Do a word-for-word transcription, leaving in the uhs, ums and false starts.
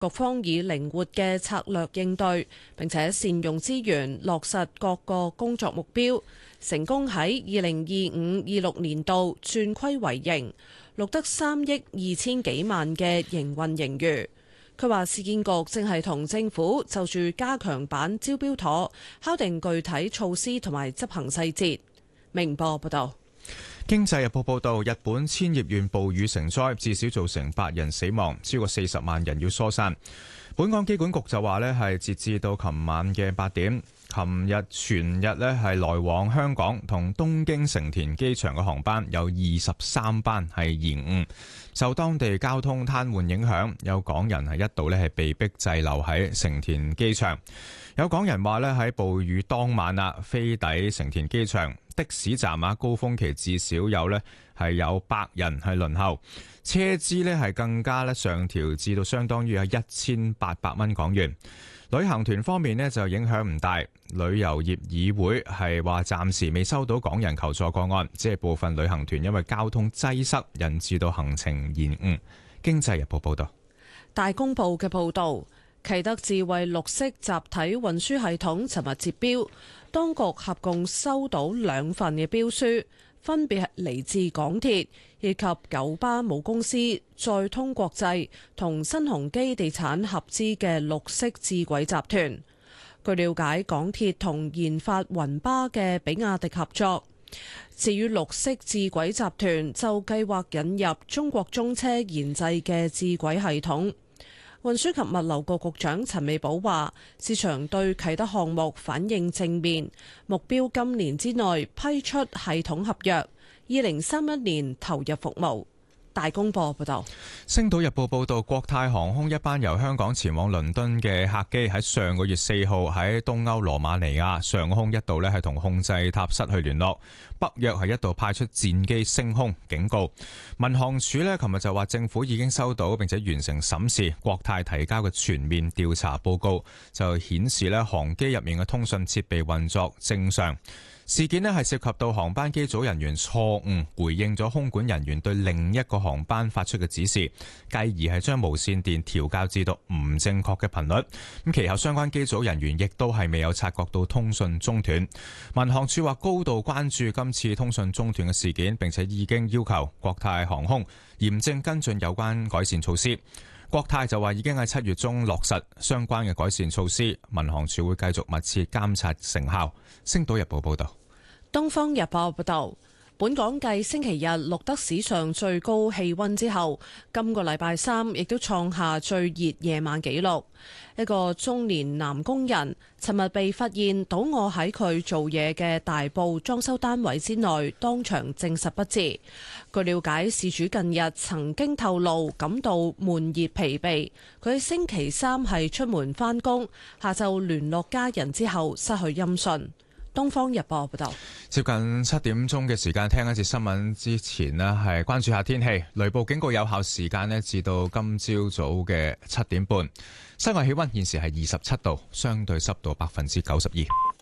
局方以靈活嘅策略應對，並且善用資源，落實各個工作目標，成功喺二零二五二六年度轉虧為盈，錄得三億二千幾萬嘅營運盈餘。佢話市建局正係同政府就住加強版招標妥敲定具體措施同埋執行細節。明報報道。 經濟日報報道，日本千葉縣暴雨成災，至少造成八人死亡，超過四十萬人要疏散。本港機管局就話呢係截至到琴晚嘅八點，琴日全日呢係來往香港同東京成田機場嘅航班有二十三班係延誤，受當地交通癱瘓影響，有港人係一度呢係被逼滯留喺成田機場。有港人話呢喺暴雨當晚啊，飛抵成田機場的士站啊，高峰期至少有呢係有百人係輪候，車資呢係更加呢上調至到相當於有一千八百蚊港元。旅行團方面呢就影響唔大，旅遊業議會係話暫時未收到港人求助個案，只係部分旅行團因為交通擠塞引致到行程延誤。經濟日報報道。 大公報嘅報導。啟德智慧綠色集體運輸系統尋日接標，當局合共收到兩份嘅標書，分別係嚟自港鐵以及九巴母公司載通國際同新鴻基地產合資嘅綠色智軌集團。據了解，港鐵同研發雲巴嘅比亞迪合作。至於綠色智軌集團就計劃引入中國中車研製嘅智軌系統。運輸及物流局局長陳美寶話，市場對啟德項目反應正面，目標今年之內批出系統合約，二零三一年投入服務。大公報報道。 星島日報報道，國泰航空一班由香港前往倫敦嘅客機喺上個月四號喺東歐羅馬尼亞上空一度呢係同控制塔失去聯絡，北約係一度派出戰機升空警告。民航處呢琴日就話政府已經收到並且完成審視國泰提交嘅全面調查報告，就顯示呢航機入面嘅通訊設備運作正常。事件呢係涉及到航班機組人員錯誤回應咗空管人員對另一個航班發出嘅指示，繼而係將無線電調校至到唔正確嘅頻率。咁其後相關機組人員亦都係未有察覺到通訊中斷。民航處話高度關注今次通訊中斷嘅事件，並且已經要求國泰航空嚴正跟進有關改善措施。國泰就話已經喺七月中落實相關嘅改善措施，民航處會繼續密切監察成效。星島日報報道。 東方日報報道，本港繼星期日錄得史上最高氣溫之後，今個禮拜三亦都創下最熱夜晚紀錄。一個中年男工人尋日被發現倒臥喺佢做嘢嘅大埔裝修單位之內，當場證實不治。據了解，事主近日曾經透露感到悶熱疲憊，佢喺星期三係出門返工，下晝聯絡家人之後失去音訊。東方日報報道， 接近七點鐘嘅時間，聽一節新聞之前呢係關注下天氣。雷暴警告有效時間呢至到今朝早嘅七點半。室外氣溫現時係二十七度，相對濕度百分之九十二。